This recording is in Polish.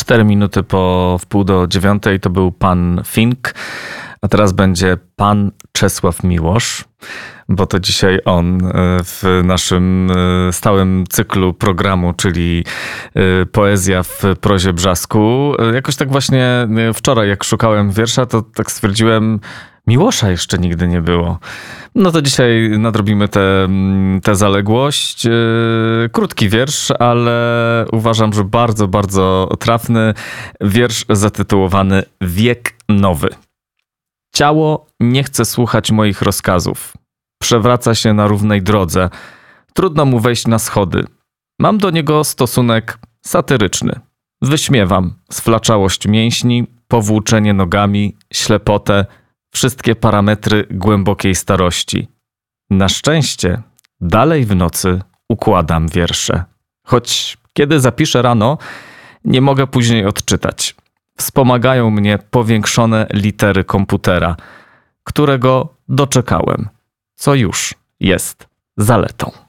4 minuty po wpół do 9 to był pan Fink, a teraz będzie pan Czesław Miłosz, bo to dzisiaj on w naszym stałym cyklu programu, czyli Poezja w prozie Brzasku. Jakoś tak właśnie wczoraj, jak szukałem wiersza, to tak stwierdziłem, Miłosza jeszcze nigdy nie było. No to dzisiaj nadrobimy tę zaległość. Krótki wiersz, ale uważam, że bardzo, bardzo trafny. Wiersz zatytułowany Wiek Nowy. Ciało nie chce słuchać moich rozkazów. Przewraca się na równej drodze. Trudno mu wejść na schody. Mam do niego stosunek satyryczny. Wyśmiewam sflaczałość mięśni, powłóczenie nogami, ślepotę, wszystkie parametry głębokiej starości. Na szczęście dalej w nocy układam wiersze. Choć kiedy zapiszę rano, nie mogę później odczytać. Wspomagają mnie powiększone litery komputera, którego doczekałem, co już jest zaletą.